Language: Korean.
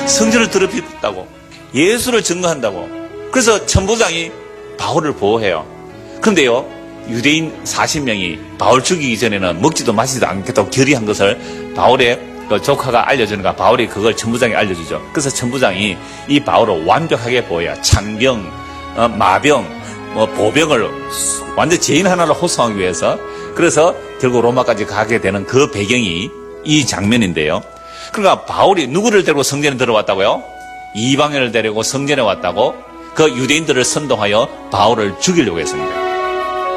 성전을 더럽혔다고, 예수를 증거한다고. 그래서 천부장이 바울을 보호해요. 그런데요, 유대인 40명이 바울 죽이기 전에는 먹지도 마시지도 않겠다고 결의한 것을 바울의 그 조카가 알려주는가, 바울이 그걸 천부장이 알려주죠. 그래서 천부장이 이 바울을 완벽하게 보호해요. 창병, 마병, 보병을 완전 죄인 하나를 호송하기 위해서. 그래서 결국 로마까지 가게 되는 그 배경이 이 장면인데요. 그러니까 바울이 누구를 데리고 성전에 들어왔다고요? 이방인을 데리고 성전에 왔다고 그 유대인들을 선동하여 바울을 죽이려고 했습니다.